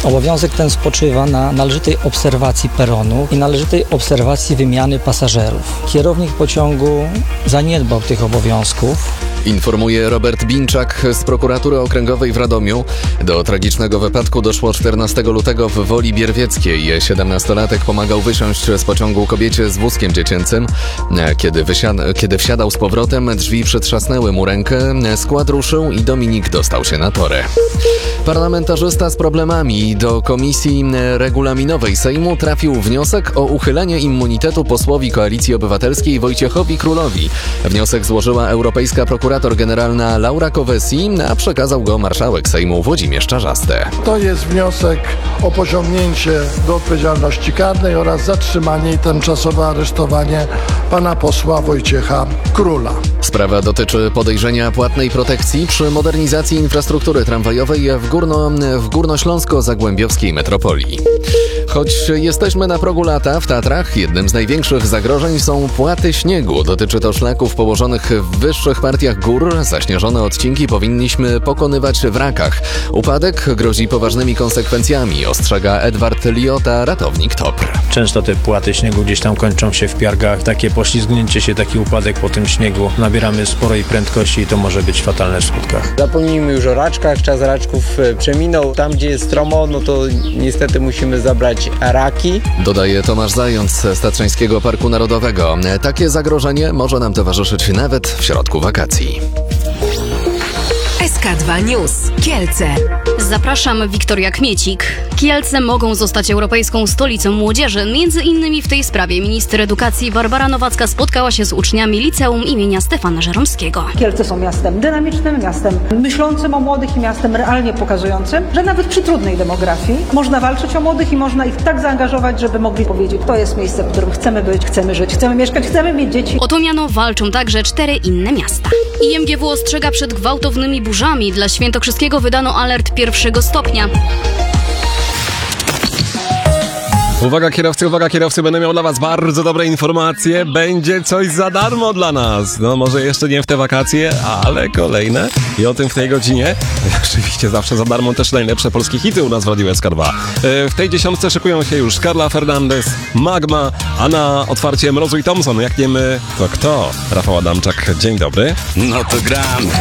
Obowiązek ten spoczywa na należytej obserwacji peronu i należytej obserwacji wymiany pasażerów. Kierownik pociągu zaniedbał tych obowiązków. Informuje Robert Binczak z Prokuratury Okręgowej w Radomiu. Do tragicznego wypadku doszło 14 lutego w Woli Bierwieckiej. 17-latek pomagał wysiąść z pociągu kobiecie z wózkiem dziecięcym. Kiedy wsiadał z powrotem, drzwi przytrzasnęły mu rękę, skład ruszył i Dominik dostał się na torę. Parlamentarzysta z problemami. Do Komisji Regulaminowej Sejmu trafił wniosek o uchylenie immunitetu posłowi Koalicji Obywatelskiej Wojciechowi Królowi. Wniosek złożyła Europejska Prokurator Generalna Laura Kövesi, a przekazał go marszałek Sejmu Włodzimierz Czarzasty. To jest wniosek o pociągnięcie do odpowiedzialności karnej oraz zatrzymanie i tymczasowe aresztowanie pana posła Wojciecha Króla. Sprawa dotyczy podejrzenia płatnej protekcji przy modernizacji infrastruktury tramwajowej w górnośląsko-zagłębiowskiej metropolii. Choć jesteśmy na progu lata w Tatrach, jednym z największych zagrożeń są płaty śniegu. Dotyczy to szlaków położonych w wyższych partiach gór. Zaśnieżone odcinki powinniśmy pokonywać w rakach. Upadek grozi poważnymi konsekwencjami, ostrzega Edward Liota, ratownik TOPR. Często te płaty śniegu gdzieś tam kończą się w piargach. Takie poślizgnięcie się, taki upadek po tym śniegu. Nabieramy sporej prędkości i to może być fatalne w skutkach. Zapomnijmy już o raczkach, czas raczków przeminął. Tam, gdzie jest stromo, no to niestety musimy zabrać raki. Dodaje Tomasz Zając z Tatrzańskiego Parku Narodowego. Takie zagrożenie może nam towarzyszyć nawet w środku wakacji. SK2 News. Kielce. Zapraszam, Wiktoria Kmiecik. Kielce mogą zostać europejską stolicą młodzieży. Między innymi w tej sprawie minister edukacji Barbara Nowacka spotkała się z uczniami liceum imienia Stefana Żeromskiego. Kielce są miastem dynamicznym, miastem myślącym o młodych i miastem realnie pokazującym, że nawet przy trudnej demografii można walczyć o młodych i można ich tak zaangażować, żeby mogli powiedzieć, to jest miejsce, w którym chcemy być, chcemy żyć, chcemy mieszkać, chcemy mieć dzieci. O to miano walczą także 4 inne miasta. IMGW ostrzega przed gwałtownymi burzami. Dla Świętokrzyskiego wydano alert 1. stopnia. Uwaga kierowcy, będę miał dla was bardzo dobre informacje. Będzie coś za darmo dla nas. No może jeszcze nie w te wakacje, ale kolejne. I o tym w tej godzinie. Oczywiście zawsze za darmo też najlepsze polskie hity u nas w Radiu SK2. W tej dziesiątce szykują się już Carla Fernandez, Magma, a na otwarcie Mrozu i Thompson. Jak nie my, to kto? Rafał Adamczak, dzień dobry. No to gram.